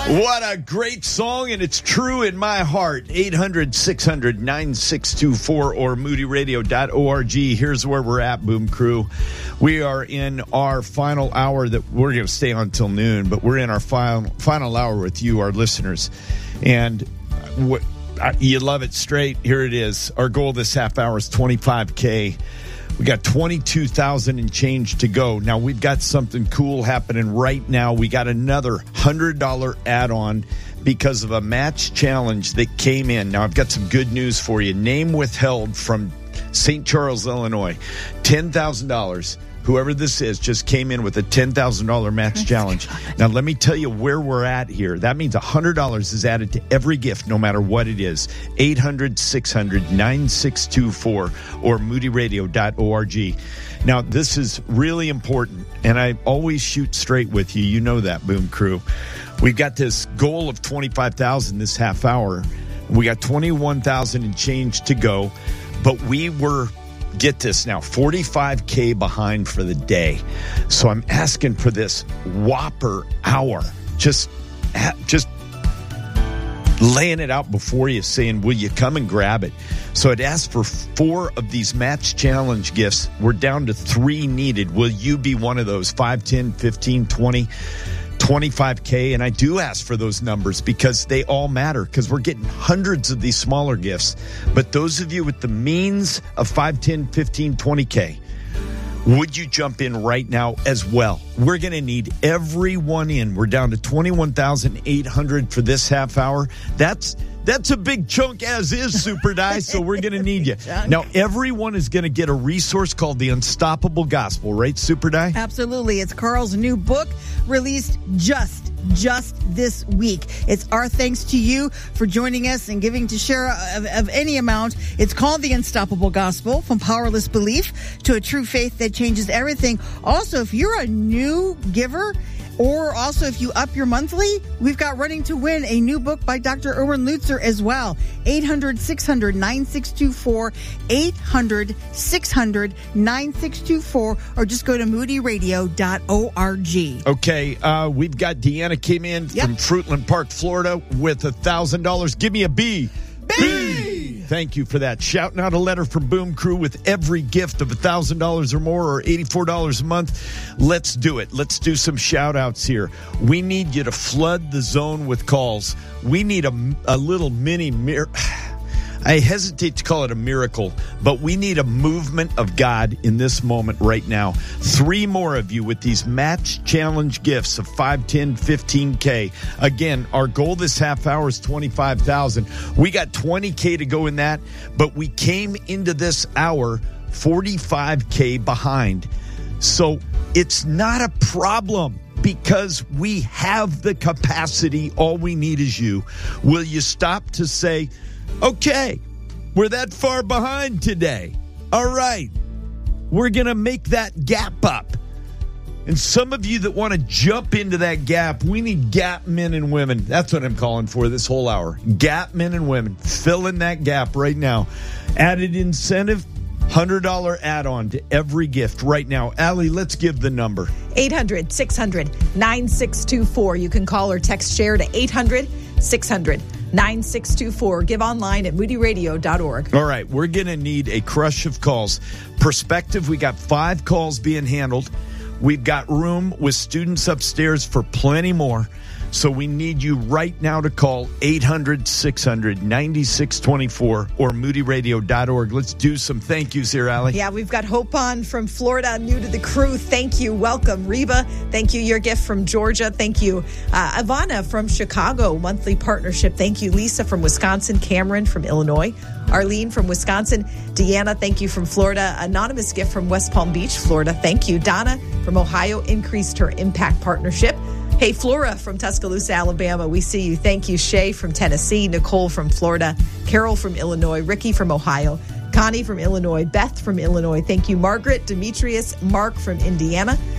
What a great song, and it's true in my heart. 800-600-9624 or moodyradio.org. Here's where we're at, Boom Crew. We are in our final hour that we're going to stay on till noon, but we're in our final hour with you, our listeners. And you love it straight. Here it is. Our goal this half hour is $25K. We got 22,000 and change to go. Now, we've got something cool happening right now. We got another $100 add-on because of a match challenge that came in. Now, I've got some good news for you. Name withheld from St. Charles, Illinois. $10,000. Whoever this is just came in with a $10,000 match challenge. Now, let me tell you where we're at here. That means $100 is added to every gift, no matter what it is. 800-600-9624 or moodyradio.org. Now, this is really important, and I always shoot straight with you. You know that, Boom Crew. We've got this goal of 25,000 this half hour. We got 21,000 and change to go, but we were... Get this now, 45K behind for the day. So I'm asking for this whopper hour. Just laying it out before you, saying, will you come and grab it? So I'd asked for 4 of these match challenge gifts. We're down to 3 needed. Will you be one of those? 5, 10, 15, 20, 25K? And I do ask for those numbers because they all matter, because we're getting hundreds of these smaller gifts. But those of you with the means of 5, 10, 15, 20K, would you jump in right now as well? We're going to need everyone in. We're down to 21,800 for this half hour. That's a big chunk as is, Super Die, so we're going to need you. Now, everyone is going to get a resource called The Unstoppable Gospel, right, Super Die? Absolutely. It's Carl's new book, released just this week. It's our thanks to you for joining us and giving to share of any amount. It's called The Unstoppable Gospel, From Powerless Belief to a True Faith That Changes Everything. Also, if you're a new giver, or also if you up your monthly, we've got Running to Win, a new book by Dr. Erwin Lutzer as well. 800-600-9624, 800-600-9624, or just go to moodyradio.org. Okay, we've got Deanna came in from Fruitland Park, Florida with $1,000. Give me a B. B! Thank you for that. Shouting out a letter from Boom Crew with every gift of $1,000 or more, or $84 a month. Let's do it. Let's do some shout outs here. We need you to flood the zone with calls. We need a little mini miracle. I hesitate to call it a miracle, but we need a movement of God in this moment right now. 3 more of you with these match challenge gifts of 5, 10, 15K. Again, our goal this half hour is 25,000. We got 20K to go in that, but we came into this hour 45K behind. So it's not a problem, because we have the capacity. All we need is you. Will you stop to say, okay, we're that far behind today. All right, we're going to make that gap up. And some of you that want to jump into that gap, we need gap men and women. That's what I'm calling for this whole hour. Gap men and women. Fill in that gap right now. Added incentive, $100 add-on to every gift right now. Allie, let's give the number. 800-600-9624. You can call or text share to 800-600-9624. Give online at moodyradio.org. All right, we're going to need a crush of calls. Perspective, we got 5 calls being handled. We've got room with students upstairs for plenty more. So we need you right now to call 800-600-9624 or moodyradio.org. Let's do some thank yous here, Allie. Yeah, we've got Hope on from Florida, new to the crew. Thank you. Welcome. Reba, thank you. Your gift from Georgia. Thank you. Ivana from Chicago, monthly partnership. Thank you. Lisa from Wisconsin. Cameron from Illinois. Arlene from Wisconsin. Deanna, thank you from Florida. Anonymous gift from West Palm Beach, Florida. Thank you. Donna from Ohio increased her impact partnership. Hey, Flora from Tuscaloosa, Alabama, we see you. Thank you. Shay from Tennessee, Nicole from Florida, Carol from Illinois, Ricky from Ohio, Connie from Illinois, Beth from Illinois. Thank you. Margaret, Demetrius, Mark from Indiana,